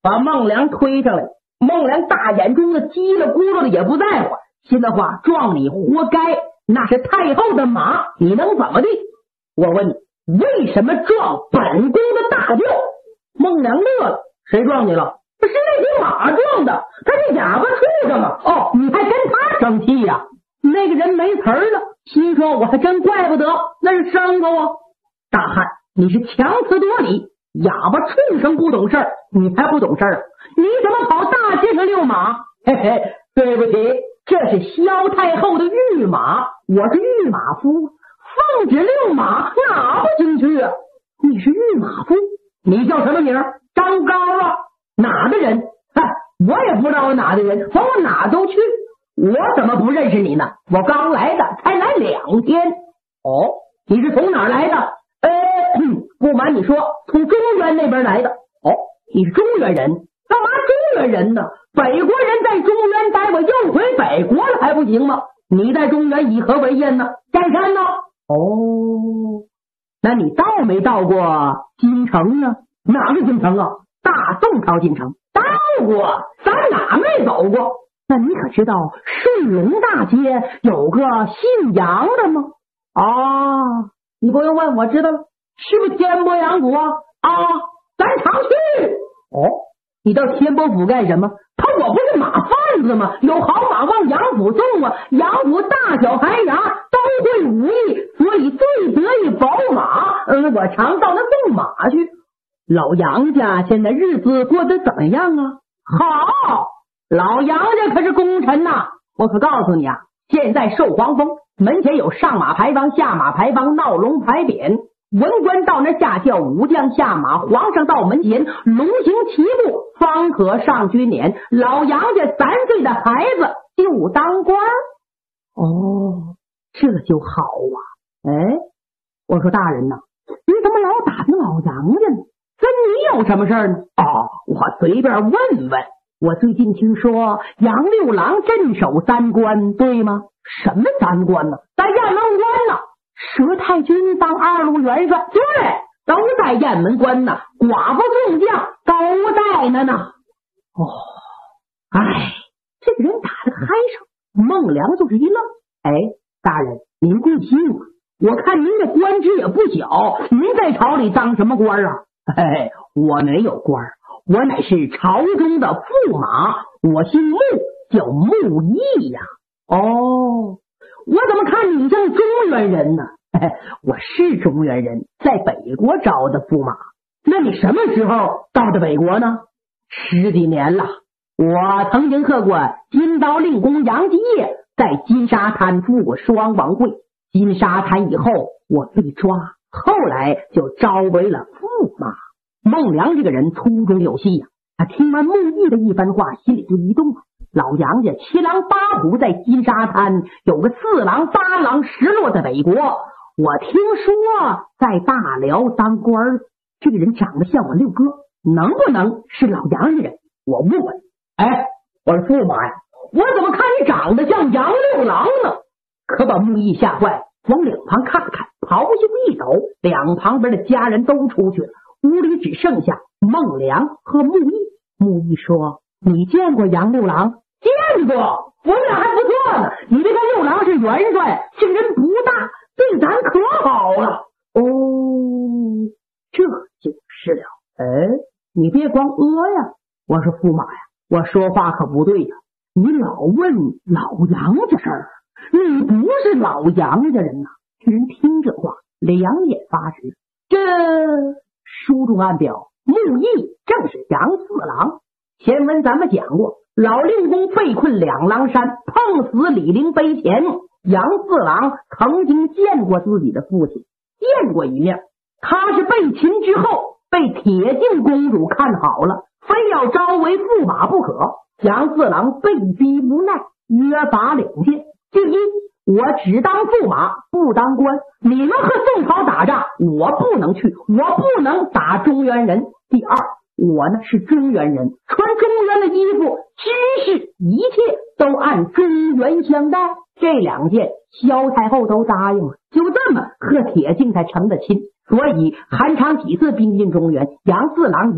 把孟良推上来。孟良大眼中的叽里咕噜的也不在乎，心的话撞你活该，那是太后的马，你能怎么地？我问你，为什么撞本宫的大轿？孟良乐了，谁撞你了？是那匹马撞的，他是哑巴畜生啊！哦，你还跟他生气呀？那个人没词儿了，心说我还真怪不得，那是牲口啊！大汉，你是强词夺理，哑巴畜生不懂事儿，你才不懂事儿啊！你怎么跑大街上遛马？嘿嘿，对不起，这是萧太后的御马，我是御马夫，奉旨遛马哪不进去啊？你是御马夫，你叫什么名？张高啊？哪的人？我也不知道我哪的人，往我哪都去，我怎么不认识你呢？我刚来的，才来2天。哦，你是从哪儿来的？不瞒你说，从中原那边来的。哦，你是中原人？干嘛中原人呢？北国人在中原待，我又回北国了还不行吗？你在中原以何为业呢？占山呢？哦，那你到没到过京城呢？哪个京城啊？大宋朝京城。到过，咱哪没走过？那你可知道顺龙大街有个姓杨的吗？你不用问，我知道了，是不是天波杨府啊？咱常去。你到天波府干什么？我不是马贩子吗？有好马往杨府送啊，杨府大小孩牙都会武艺，所以最得意宝马。我常到那送马去。老杨家现在日子过得怎么样啊？好，老杨家可是功臣呐！我可告诉你啊，现在寿皇峰门前有上马牌坊、下马牌坊、闹龙牌匾，文官到那下轿，武将下马，皇上到门前，龙行齐步，方可上军辇。老杨家3岁的孩子就当官。这就好啊！我说大人呐，你怎么老打听老杨家呢？跟你有什么事儿呢？我随便问问。我最近听说杨六郎镇守3关，对吗？什么3关呢？在雁门关呢。佘太君当2路元帅，对，都在雁门关呢。寡妇众将都在呢。这个人打得嗨上。孟良就是一愣。大人您贵姓啊？我看您这官职也不小，您在朝里当什么官啊？我没有官，我乃是朝中的驸马，我姓穆，叫穆义呀。我怎么看你像中原人呢？我是中原人，在北国招的驸马。那你什么时候到的北国呢？10几年了。我曾经和过金刀令公杨继业，在金沙滩赴过双王会。金沙滩以后我被抓，后来就招为了驸马。孟良这个人粗中有细呀，他听完穆义的一番话，心里就一动啊。老杨家7狼8虎在金沙滩，有个4狼8狼10落在北国。我听说在大辽当官，这个人长得像我六哥，能不能是老杨家人？我问问。我说驸马呀，我怎么看你长得像杨六郎呢？可把穆义吓坏，往两旁看看，袍袖一抖，两旁边的家人都出去了，屋里只剩下孟良和穆义。穆义说：“你见过杨六郎？”“见过，我们俩还不错呢。你别看六郎是元帅，这人不大，对咱可好了。”“这就是了。”“你别光呀。”我说：“驸马呀，我说话可不对呀，你老问老杨家事儿，你不是老杨家人呐。”这人听这话，两眼发直。这书中暗表，穆义正是杨四郎。前文咱们讲过，老令公被困两狼山，碰死李陵碑前，杨四郎曾经见过自己的父亲，见过一面。他是被擒之后，被铁镜公主看好了，非要招为驸马不可。杨四郎被逼无奈，约法2件：第一，我只当驸马，不当官。你们和宋朝打仗，我不能去，我不能打中原人。第二，我呢是中原人，穿中原的衣服，知识一切都按中原相待。这2件，萧太后都答应了，就这么和铁镜才成的亲。所以韩常几次兵进中原，杨四郎